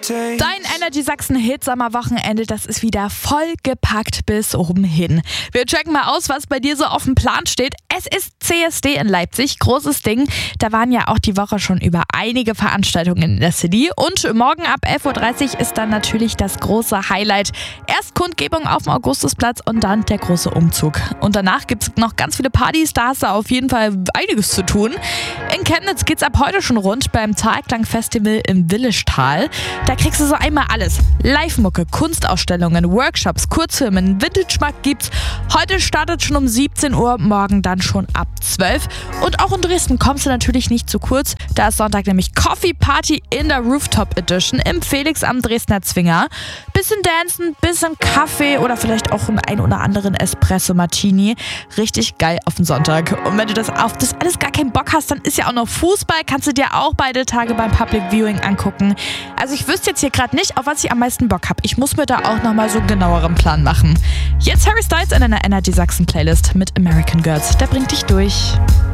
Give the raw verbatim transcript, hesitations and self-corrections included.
Dein Energy Sachsen Hit Sommerwochenende, das ist wieder vollgepackt bis oben hin. Wir checken mal aus, was bei dir so auf dem Plan steht. Es ist C S D in Leipzig, großes Ding. Da waren ja auch die Woche schon über einige Veranstaltungen in der City. Und morgen ab elf Uhr dreißig ist dann natürlich das große Highlight. Erst Kundgebung auf dem Augustusplatz und dann der große Umzug. Und danach gibt es noch ganz viele Partys, da hast du auf jeden Fall einiges zu tun. In Chemnitz geht's ab heute schon rund beim Talklang-Festival im Willischtal. Da kriegst du so einmal alles. Live-Mucke, Kunstausstellungen, Workshops, Kurzfilmen, Vintage-Markt gibt's. Heute startet schon um siebzehn Uhr, morgen dann schon ab zwölf. Und auch in Dresden kommst du natürlich nicht zu kurz. Da ist Sonntag nämlich Coffee Party in der Rooftop Edition im Felix am Dresdner Zwinger. Bisschen Dancen, bisschen Kaffee oder vielleicht auch einen ein oder anderen Espresso Martini. Richtig geil auf den Sonntag. Und wenn du das auf das alles gar keinen Bock hast, dann ist ja auch noch Fußball. Kannst du dir auch beide Tage beim Public Viewing angucken. Also ich wüsste jetzt hier gerade nicht, auf was ich am meisten Bock habe. Ich muss mir da auch nochmal so einen genaueren Plan machen. Jetzt Harry Styles in einer Energy Sachsen Playlist mit American Girls. Der bringt dich durch.